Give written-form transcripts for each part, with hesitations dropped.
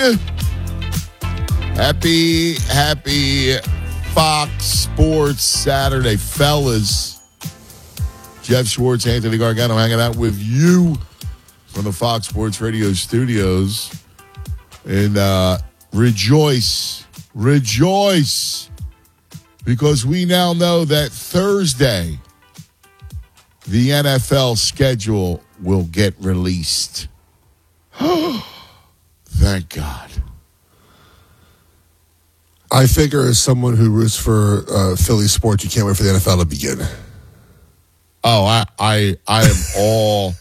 Happy Fox Sports Saturday, fellas. Jeff Schwartz, Anthony Gargano hanging out with you from the Fox Sports Radio studios. And rejoice, because we now know that Thursday, the NFL schedule will get released. Thank God. I figure as someone who roots for Philly sports, you can't wait for the NFL to begin. Oh, I am all,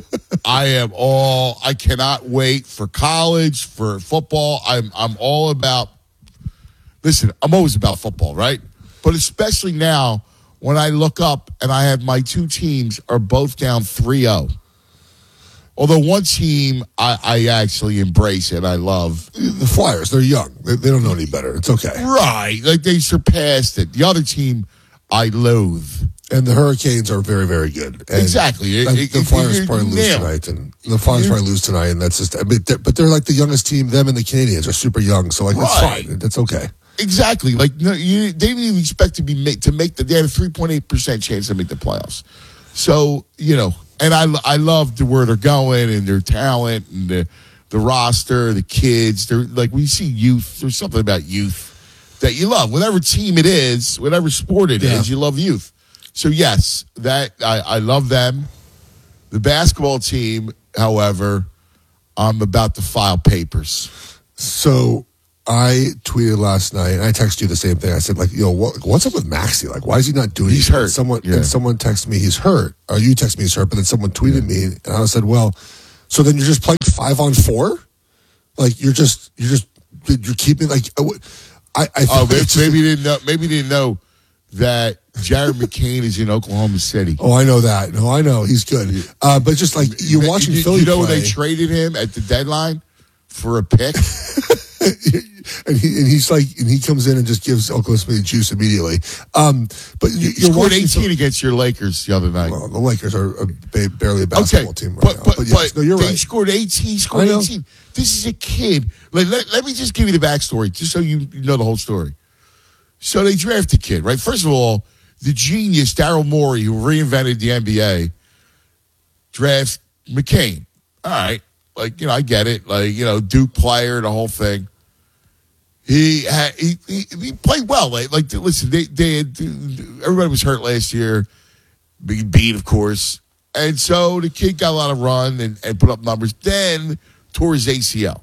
I cannot wait for college, for football. I'm all about, listen, I'm always about football, right? But especially now when I look up and I have my two teams are both down 3-0. Although one team I actually embrace and I love. The Flyers, they're young. They don't know any better. It's okay. Right. Like they surpassed it. The other team I loathe. And the Hurricanes are very, very good. And exactly. The Flyers probably lose tonight. And the Flyers probably lose tonight. And that's just, but they're like the youngest team. Them and the Canadians are super young. So, like, it's fine. That's okay. Exactly. Like, no, they didn't even expect to make they had a 3.8% chance to make the playoffs. So, and I love where they're going and their talent and the roster, the kids. They're like, we see youth. There's something about youth that you love. Whatever team it is, whatever sport it is, you love youth. So, yes, that I love them. The basketball team, however, I'm about to file papers. So I tweeted last night, and I texted you the same thing. I said, like, what's up with Maxey? Like, why is he not doing? He's hurt. And someone texted me he's hurt, or you texted me he's hurt. But then someone tweeted me, and I said, well, so then you're just playing 5-on-4? Like you're keeping like maybe you didn't know that Jared McCain is in Oklahoma City. Oh, I know that. No, I know he's good. But just like you're watching Philly, when they traded him at the deadline for a pick. And he comes in and just gives Oklahoma City juice immediately. But you scored 18 against your Lakers the other night. Well, the Lakers are barely a basketball team right now. But yes, you're right. They scored 18. Scored 18. This is a kid. Let me just give you the backstory, just so you know the whole story. So they draft a kid, right? First of all, the genius Daryl Morey, who reinvented the NBA, drafts McCain. All right. I get it. Duke player, the whole thing. He played well. Listen, they had, everybody was hurt last year, beat, of course, and so the kid got a lot of run and put up numbers. Then tore his ACL.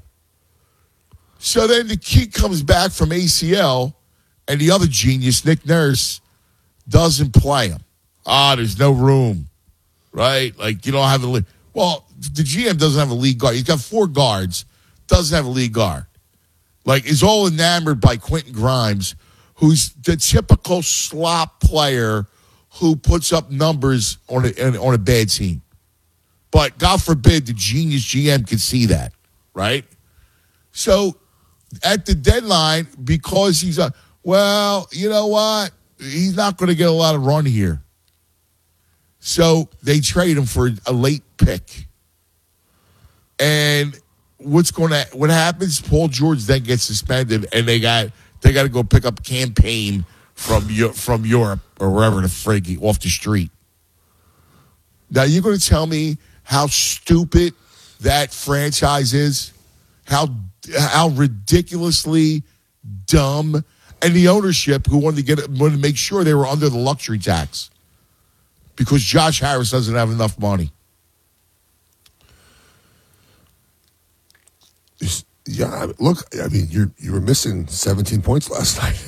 So then the kid comes back from ACL, and the other genius, Nick Nurse, doesn't play him. There's no room, right? Like you don't have the. Well, the GM doesn't have a lead guard. He's got 4 guards, doesn't have a lead guard. Is all enamored by Quentin Grimes, who's the typical slop player who puts up numbers on a bad team. But God forbid the genius GM can see that, right? So at the deadline, because he's you know what? He's not going to get a lot of run here. So they trade him for a late pick. And what happens? Paul George then gets suspended, and they got to go pick up Campaign from Europe or wherever the frig off the street. Now you're going to tell me how stupid that franchise is, how ridiculously dumb, and the ownership who wanted to make sure they were under the luxury tax because Josh Harris doesn't have enough money. Yeah, look, I mean, you were missing 17 points last night.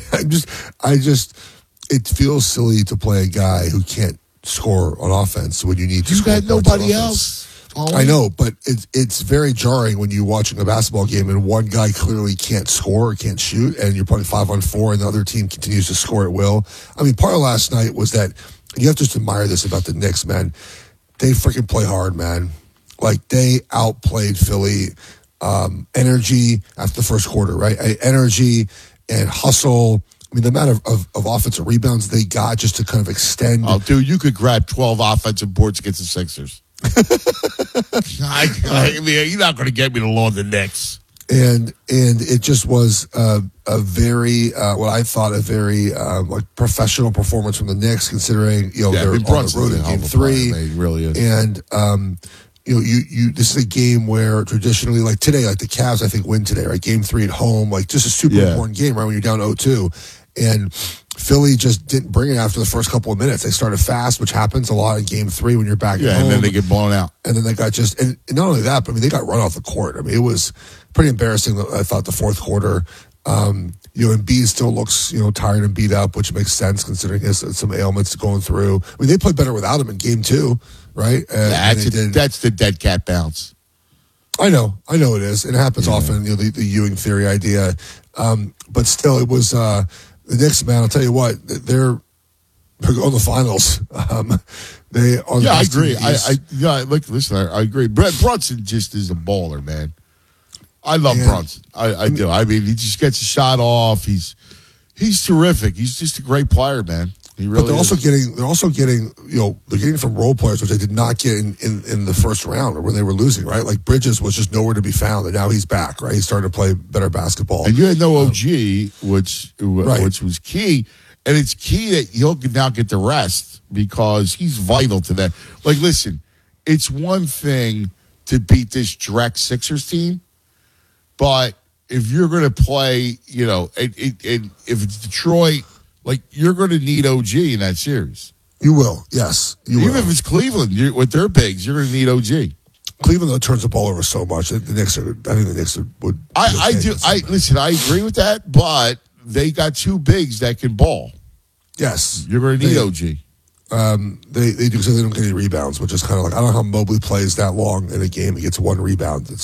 It feels silly to play a guy who can't score on offense when you need to score. You got nobody else. I know, but it's very jarring when you're watching a basketball game and one guy clearly can't score or can't shoot, and you're playing 5-on-4, and the other team continues to score at will. I mean, part of last night was that, and you have to just admire this about the Knicks, man. They freaking play hard, man. Like, they outplayed Philly. Energy after the first quarter, right? Energy and hustle. I mean, the amount of offensive rebounds they got just to kind of extend. Oh, dude, you could grab 12 offensive boards against the Sixers. I mean, you're not going to get me to law the Knicks. and it just was a very what I thought a very like professional performance from the Knicks, considering they're on the road in Game 3. Player, really is. And you this is a game where traditionally, like today, like the Cavs I think win today, right? Game 3 at home, like just a super important game, right? When you're down 0-2, and Philly just didn't bring it after the first couple of minutes. They started fast, which happens a lot in Game 3 when you're back at home. And then they get blown out. And then they got and not only that, but I mean, they got run off the court. I mean, it was pretty embarrassing, I thought, the fourth quarter. Embiid still looks, tired and beat up, which makes sense considering his some ailments going through. I mean, they played better without him in Game 2, right? That's the dead cat bounce. I know it is. It happens often, the Ewing theory idea. But still, it was the Knicks, man, I'll tell you what, they're going to the finals. They are. Yeah, I agree. I agree. Brett Brunson just is a baller, man. I love Brunson. I do. I mean, he just gets a shot off. He's terrific. He's just a great player, man. He really. But they're also getting they're getting from role players, which they did not get in the first round or when they were losing, right? Like Bridges was just nowhere to be found, and now he's back, right? He's starting to play better basketball. And you had no OG, which was key, and it's key that he'll now get the rest because he's vital to that. Like, listen, it's one thing to beat this Drex Sixers team, but if you're going to play, if it's Detroit. Like, you're going to need OG in that series. You will, yes. Even if it's Cleveland, with their bigs, you're going to need OG. Cleveland, though, turns the ball over so much. I think the Knicks would. I do. Listen, I agree with that, but they got two bigs that can ball. Yes. You're going to need OG. They do, because they don't get any rebounds, which is kind of like, I don't know how Mobley plays that long in a game. He gets one rebound.